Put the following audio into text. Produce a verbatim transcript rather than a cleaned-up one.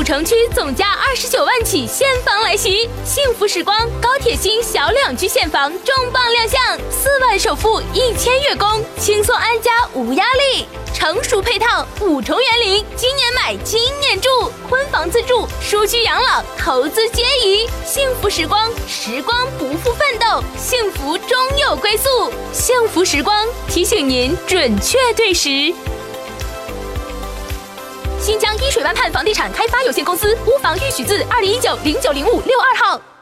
城区总价二十九万起现房来袭，幸福时光高铁新小两居现房重磅亮相，四万首付一千月供，轻松安家无压力。成熟配套，五重园林，今年买今年住，婚房自住，舒居养老，投资皆宜。幸福时光，时光不负奋斗，幸福终有归宿。幸福时光提醒您准确对时。新疆依水湾畔房地产开发有限公司屋房预许字二零一九零九零五六二号。